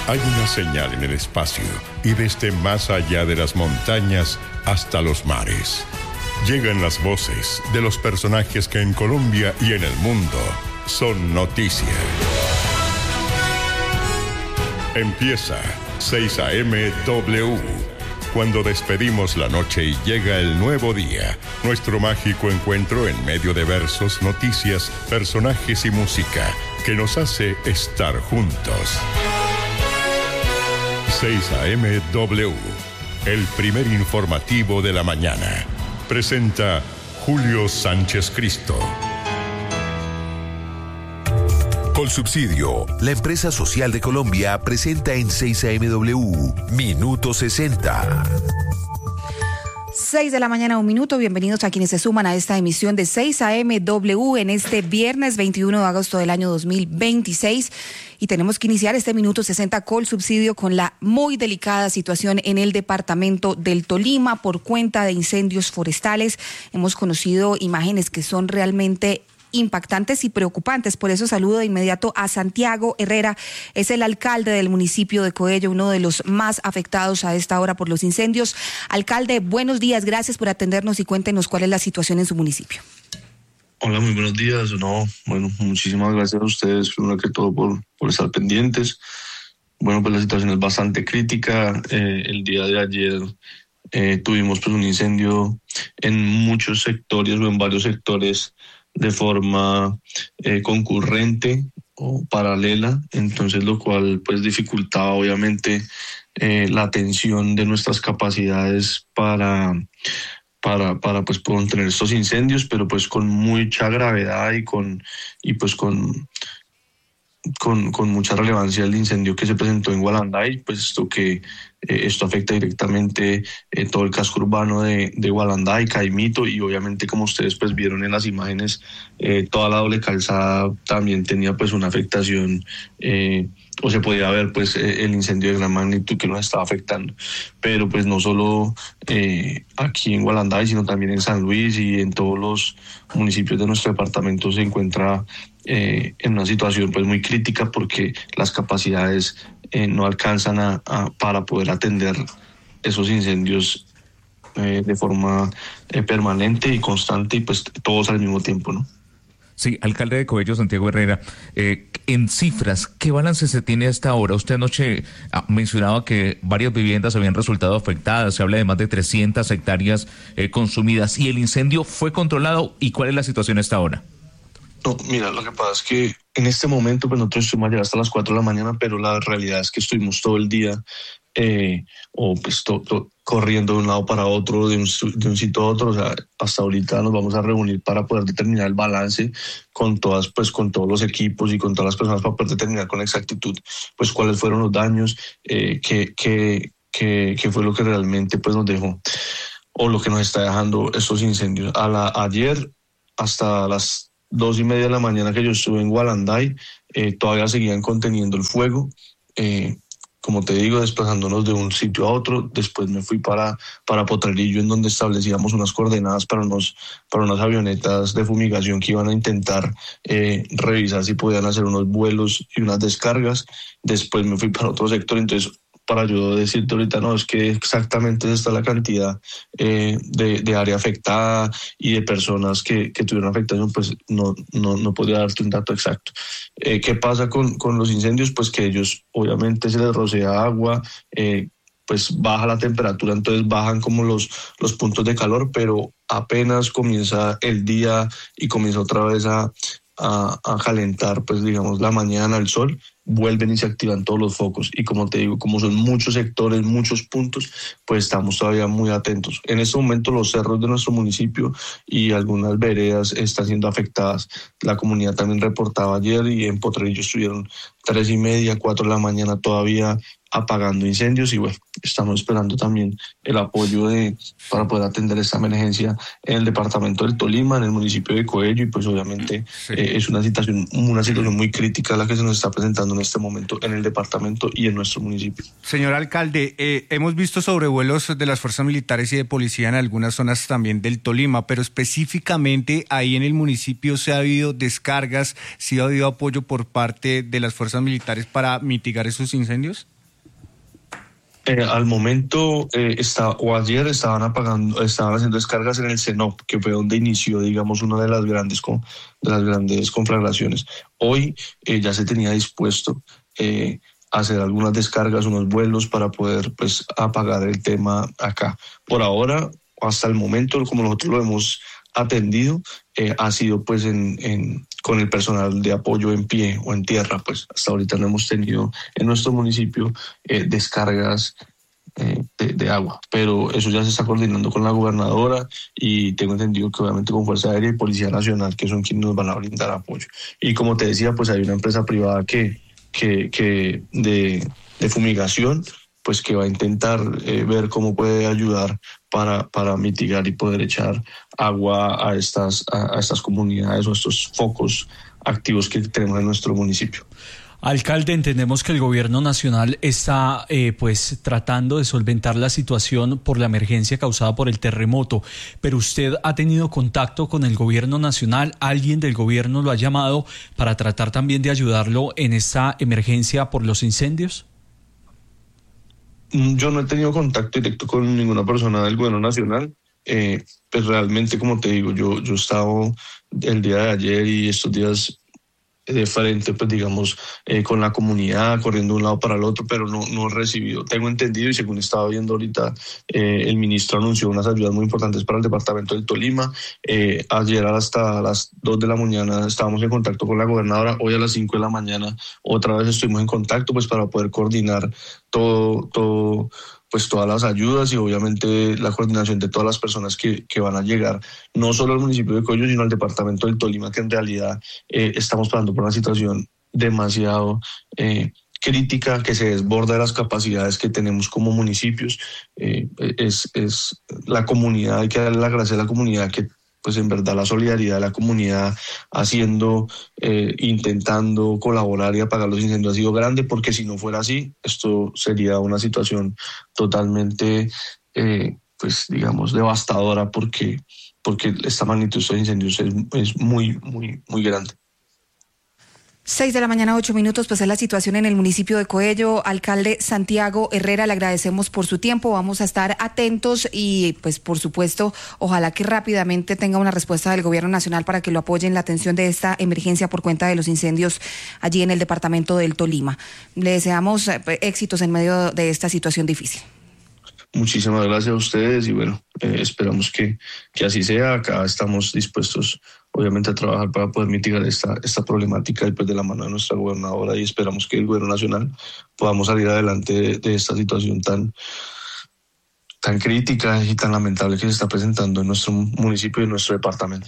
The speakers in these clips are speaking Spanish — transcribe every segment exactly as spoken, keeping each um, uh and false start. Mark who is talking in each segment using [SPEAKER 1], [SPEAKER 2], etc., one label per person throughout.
[SPEAKER 1] Hay una señal en el espacio y desde más allá de las montañas hasta los mares. Llegan las voces de los personajes que en Colombia y en el mundo son noticia. Empieza seis A M W. Cuando despedimos la noche y llega el nuevo día, nuestro mágico encuentro en medio de versos, noticias, personajes y música que nos hace estar juntos. seis A M W, el primer informativo de la mañana. Presenta Julio Sánchez Cristo.
[SPEAKER 2] Colsubsidio, la empresa social de Colombia, presenta en seis A M W Minuto sesenta.
[SPEAKER 3] seis de la mañana, un minuto. Bienvenidos a quienes se suman a esta emisión de seis A M W en este viernes veintiuno de agosto del año dos mil veintiséis. Y tenemos que iniciar este Minuto sesenta Colsubsidio con la muy delicada situación en el departamento del Tolima por cuenta de incendios forestales. Hemos conocido imágenes que son realmente impactantes y preocupantes. Por eso saludo de inmediato a Santiago Herrera, es el alcalde del municipio de Coello, uno de los más afectados a esta hora por los incendios. Alcalde, buenos días, gracias por atendernos y cuéntenos cuál es la situación en su municipio.
[SPEAKER 4] Hola, muy buenos días. No, bueno, muchísimas gracias a ustedes, primero que todo, por, por estar pendientes. Bueno, pues la situación es bastante crítica. Eh, el día de ayer eh, tuvimos pues un incendio en muchos sectores o en varios sectores de forma eh, concurrente o paralela, entonces lo cual pues dificultaba obviamente eh, la atención de nuestras capacidades para, para, para pues contener estos incendios, pero pues con mucha gravedad y con y pues con Con, con mucha relevancia el incendio que se presentó en Gualanday, pues esto que eh, esto afecta directamente eh, todo el casco urbano de, de Gualanday, Caimito, y obviamente como ustedes pues vieron en las imágenes, eh, toda la doble calzada también tenía pues una afectación, eh, o se podía ver pues eh, el incendio de gran magnitud que nos estaba afectando. Pero pues no solo eh, aquí en Gualanday, sino también en San Luis y en todos los municipios de nuestro departamento se encuentra Eh, en una situación pues muy crítica porque las capacidades eh, no alcanzan a, a, para poder atender esos incendios eh, de forma eh, permanente y constante y pues todos al mismo tiempo, ¿no?
[SPEAKER 5] Sí, alcalde de Coello, Santiago Herrera, eh, en cifras, ¿qué balance se tiene hasta ahora? Usted anoche ah, mencionaba que varias viviendas habían resultado afectadas, se habla de más de trescientas hectáreas eh, consumidas, ¿y el incendio fue controlado? ¿Y cuál es la situación hasta ahora?
[SPEAKER 4] No, mira, lo que pasa es que en este momento pues nosotros estuvimos allá hasta las cuatro de la mañana, pero la realidad es que estuvimos todo el día eh, o pues to, to, corriendo de un lado para otro, de un, de un sitio a otro. O sea, hasta ahorita nos vamos a reunir para poder determinar el balance con todas, pues con todos los equipos y con todas las personas para poder determinar con exactitud pues cuáles fueron los daños, eh, qué, qué, qué, qué fue lo que realmente pues nos dejó o lo que nos está dejando estos incendios. A la, ayer hasta las dos y media de la mañana que yo estuve en Gualanday, eh, todavía seguían conteniendo el fuego, eh, como te digo, desplazándonos de un sitio a otro. Después me fui para, para Potrerillo, en donde establecíamos unas coordenadas para, unos, para unas avionetas de fumigación que iban a intentar eh, revisar si podían hacer unos vuelos y unas descargas. Después me fui para otro sector, entonces para yo decirte ahorita, no, es que exactamente esta es la cantidad eh, de, de área afectada y de personas que, que tuvieron afectación, pues no, no, no podría darte un dato exacto. Eh, ¿Qué pasa con, con los incendios? Pues que ellos obviamente se les rocea agua, eh, pues baja la temperatura, entonces bajan como los, los puntos de calor, pero apenas comienza el día y comienza otra vez a, a, a calentar, pues digamos la mañana, el sol, vuelven y se activan todos los focos. Y como te digo, como son muchos sectores, muchos puntos, pues estamos todavía muy atentos. En este momento los cerros de nuestro municipio y algunas veredas están siendo afectadas. La comunidad también reportaba ayer y en Potrerillo estuvieron tres y media, cuatro de la mañana todavía apagando incendios y bueno, estamos esperando también el apoyo de, para poder atender esta emergencia en el departamento del Tolima, en el municipio de Coello y pues obviamente sí. eh, es una situación, una situación muy crítica la que se nos está presentando en este momento en el departamento y en nuestro municipio.
[SPEAKER 6] Señor alcalde, eh, hemos visto sobrevuelos de las fuerzas militares y de policía en algunas zonas también del Tolima, pero específicamente ahí en el municipio se ha habido descargas, ¿sí ha habido apoyo por parte de las fuerzas militares para mitigar esos incendios?
[SPEAKER 4] Eh, al momento, eh, está, o ayer estaban apagando, estaban haciendo descargas en el CENOP, que fue donde inició, digamos, una de las grandes, con, de las grandes conflagraciones. Hoy eh, ya se tenía dispuesto eh, a hacer algunas descargas, unos vuelos para poder, pues, apagar el tema acá. Por ahora, hasta el momento, como nosotros lo hemos atendido, eh, ha sido, pues, en, en, con el personal de apoyo en pie o en tierra. Pues hasta ahorita no hemos tenido en nuestro municipio eh, descargas eh, de, de agua, pero eso ya se está coordinando con la gobernadora y tengo entendido que obviamente con Fuerza Aérea y Policía Nacional, que son quienes nos van a brindar apoyo. Y como te decía, pues hay una empresa privada que, que, que de, de fumigación, pues que va a intentar eh, ver cómo puede ayudar para, para mitigar y poder echar agua a estas, a, a estas comunidades o estos focos activos que tenemos en nuestro municipio.
[SPEAKER 7] Alcalde, entendemos que el gobierno nacional está eh, pues tratando de solventar la situación por la emergencia causada por el terremoto, pero usted ha tenido contacto con el gobierno nacional, alguien del gobierno lo ha llamado para tratar también de ayudarlo en esta emergencia por los incendios.
[SPEAKER 4] Yo no he tenido contacto directo con ninguna persona del gobierno nacional. Eh, pues realmente, como te digo, yo, yo he estado el día de ayer y estos días de frente, pues digamos, eh, con la comunidad, corriendo de un lado para el otro, pero no, no he recibido. Tengo entendido y según estaba viendo ahorita, eh, el ministro anunció unas ayudas muy importantes para el departamento del Tolima. Eh, ayer hasta las dos de la mañana estábamos en contacto con la gobernadora. Hoy a las cinco de la mañana otra vez estuvimos en contacto, pues para poder coordinar todo, todo, pues todas las ayudas y obviamente la coordinación de todas las personas que, que van a llegar, no solo al municipio de Coello, sino al departamento del Tolima, que en realidad eh, estamos pasando por una situación demasiado eh, crítica, que se desborda de las capacidades que tenemos como municipios. Eh, es, es la comunidad, hay que darle la gracia a la comunidad que pues en verdad la solidaridad de la comunidad haciendo, eh, intentando colaborar y apagar los incendios ha sido grande, porque si no fuera así, esto sería una situación totalmente, eh, pues digamos, devastadora, porque, porque esta magnitud de estos incendios es, es muy, muy, muy grande.
[SPEAKER 3] Seis de la mañana, ocho minutos, pues es la situación en el municipio de Coello. Alcalde Santiago Herrera, le agradecemos por su tiempo, vamos a estar atentos y pues por supuesto, ojalá que rápidamente tenga una respuesta del gobierno nacional para que lo apoye en la atención de esta emergencia por cuenta de los incendios allí en el departamento del Tolima. Le deseamos éxitos en medio de esta situación difícil.
[SPEAKER 4] Muchísimas gracias a ustedes y bueno, eh, esperamos que, que así sea. Acá estamos dispuestos obviamente a trabajar para poder mitigar esta, esta problemática después de la mano de nuestra gobernadora y esperamos que el gobierno nacional podamos salir adelante de, de esta situación tan, tan crítica y tan lamentable que se está presentando en nuestro municipio y en nuestro departamento.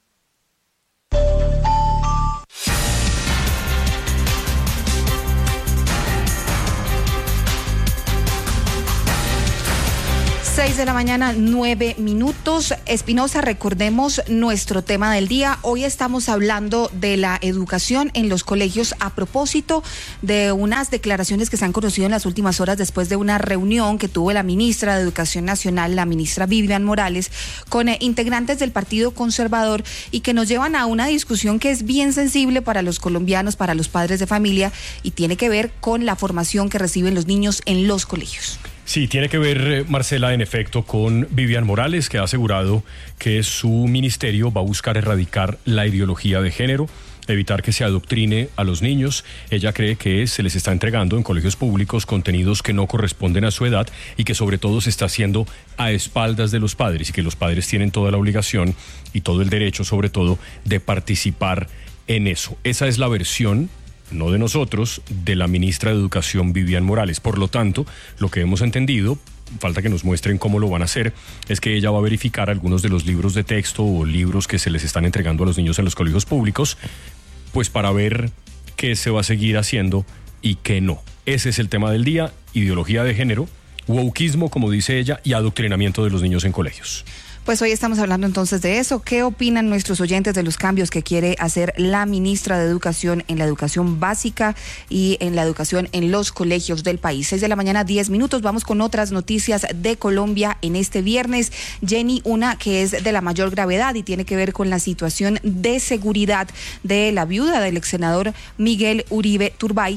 [SPEAKER 3] Seis de la mañana, nueve minutos. Espinosa, recordemos nuestro tema del día. Hoy estamos hablando de la educación en los colegios a propósito de unas declaraciones que se han conocido en las últimas horas después de una reunión que tuvo la ministra de Educación Nacional, la ministra Vivian Morales, con eh, integrantes del Partido Conservador y que nos llevan a una discusión que es bien sensible para los colombianos, para los padres de familia y tiene que ver con la formación que reciben los niños en los colegios.
[SPEAKER 8] Sí, tiene que ver, Marcela, en efecto, con Vivian Morales, que ha asegurado que su ministerio va a buscar erradicar la ideología de género, evitar que se adoctrine a los niños. Ella cree que se les está entregando en colegios públicos contenidos que no corresponden a su edad y que sobre todo se está haciendo a espaldas de los padres y que los padres tienen toda la obligación y todo el derecho, sobre todo, de participar en eso. Esa es la versión, no de nosotros, de la ministra de Educación Vivian Morales. Por lo tanto, lo que hemos entendido, falta que nos muestren cómo lo van a hacer, es que ella va a verificar algunos de los libros de texto o libros que se les están entregando a los niños en los colegios públicos, pues para ver qué se va a seguir haciendo y qué no. Ese es el tema del día: ideología de género, wokeismo, como dice ella, y adoctrinamiento de los niños en colegios.
[SPEAKER 3] Pues hoy estamos hablando entonces de eso. ¿Qué opinan nuestros oyentes de los cambios que quiere hacer la ministra de Educación en la educación básica y en la educación en los colegios del país? Seis de la mañana, diez minutos. Vamos con otras noticias de Colombia en este viernes. Jenny, una que es de la mayor gravedad y tiene que ver con la situación de seguridad de la viuda del ex senador Miguel Uribe Turbay.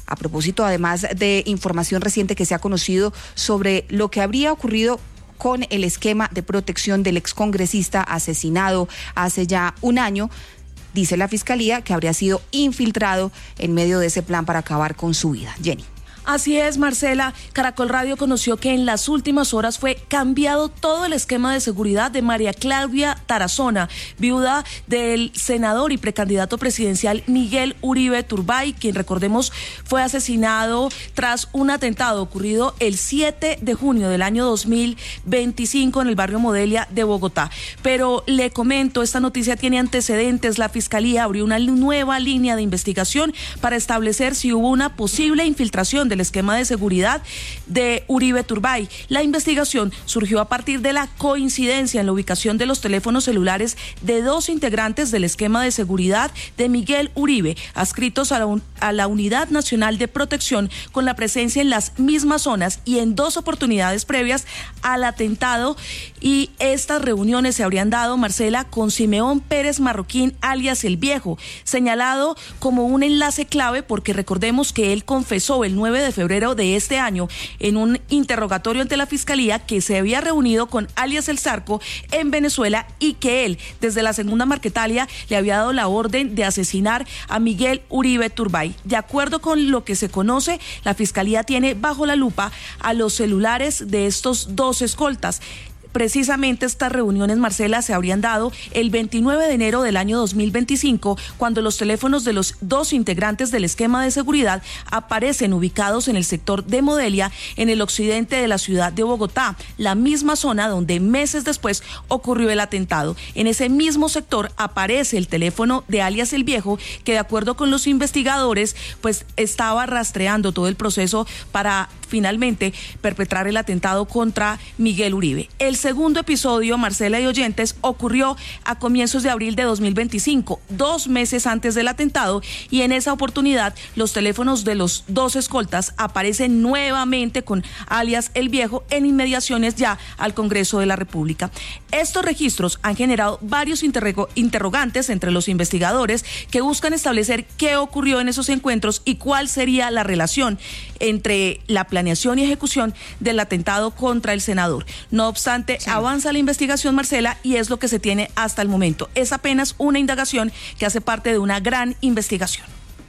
[SPEAKER 3] a propósito además de información reciente que se ha conocido sobre lo que habría ocurrido con el esquema de protección del excongresista asesinado hace ya un año. Dice la Fiscalía que habría sido infiltrado en medio de ese plan para acabar con su vida. Jenny.
[SPEAKER 9] Así es, Marcela. Caracol Radio conoció que en las últimas horas fue cambiado todo el esquema de seguridad de María Claudia Tarazona, viuda del senador y precandidato presidencial Miguel Uribe Turbay, quien, recordemos, fue asesinado tras un atentado ocurrido el siete de junio del año dos mil veinticinco en el barrio Modelia de Bogotá. Pero le comento, esta noticia tiene antecedentes. La Fiscalía abrió una nueva línea de investigación para establecer si hubo una posible infiltración del esquema de seguridad de Uribe Turbay. La investigación surgió a partir de la coincidencia en la ubicación de los teléfonos celulares de dos integrantes del esquema de seguridad de Miguel Uribe, adscritos a la, un, a la Unidad Nacional de Protección, con la presencia en las mismas zonas y en dos oportunidades previas al atentado. Y estas reuniones se habrían dado, Marcela, con Simeón Pérez Marroquín, alias El Viejo, señalado como un enlace clave porque recordemos que él confesó el nueve de febrero de este año en un interrogatorio ante la Fiscalía que se había reunido con alias El Zarco en Venezuela y que él, desde la segunda Marquetalia, le había dado la orden de asesinar a Miguel Uribe Turbay. De acuerdo con lo que se conoce, la Fiscalía tiene bajo la lupa a los celulares de estos dos escoltas. Precisamente estas reuniones, Marcela, se habrían dado el veintinueve de enero del año dos mil veinticinco, cuando los teléfonos de los dos integrantes del esquema de seguridad aparecen ubicados en el sector de Modelia, en el occidente de la ciudad de Bogotá, la misma zona donde meses después ocurrió el atentado. En ese mismo sector aparece el teléfono de alias El Viejo, que de acuerdo con los investigadores, pues estaba rastreando todo el proceso para finalmente perpetrar el atentado contra Miguel Uribe. El segundo episodio, Marcela y oyentes, ocurrió a comienzos de abril de dos mil veinticinco, dos meses antes del atentado, y en esa oportunidad los teléfonos de los dos escoltas aparecen nuevamente con alias El Viejo en inmediaciones ya al Congreso de la República. Estos registros han generado varios interrogo- interrogantes entre los investigadores que buscan establecer qué ocurrió en esos encuentros y cuál sería la relación entre la planeación y ejecución del atentado contra el senador. No obstante, sí. avanza la investigación, Marcela, y es lo que se tiene hasta el momento. Es apenas una indagación que hace parte de una gran investigación.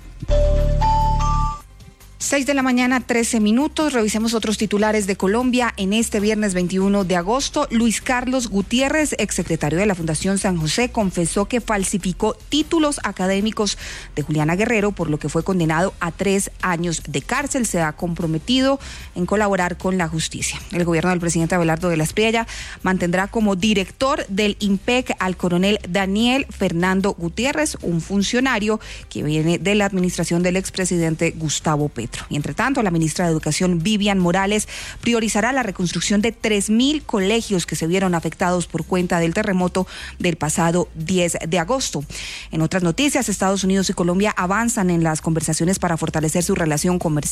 [SPEAKER 3] seis de la mañana, trece minutos. Revisemos otros titulares de Colombia. En este viernes veintiuno de agosto, Luis Carlos Gutiérrez, exsecretario de la Fundación San José, confesó que falsificó títulos académicos de Juliana Guerrero, por lo que fue condenado a tres años de cárcel. Se ha comprometido en colaborar con la justicia. El gobierno del presidente Abelardo de la Espriella mantendrá como director del IMPEC al coronel Daniel Fernando Gutiérrez, un funcionario que viene de la administración del expresidente Gustavo Petro. Y entre tanto, la ministra de Educación, Vivian Morales, priorizará la reconstrucción de tres mil colegios que se vieron afectados por cuenta del terremoto del pasado diez de agosto. En otras noticias, Estados Unidos y Colombia avanzan en las conversaciones para fortalecer su relación comercial